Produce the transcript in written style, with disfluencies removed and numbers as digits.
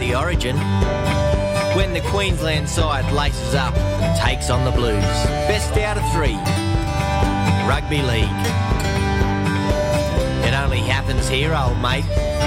the Origin. When the Queensland side laces up and takes on the Blues. Best out of 3. Rugby League. It only happens here, old mate.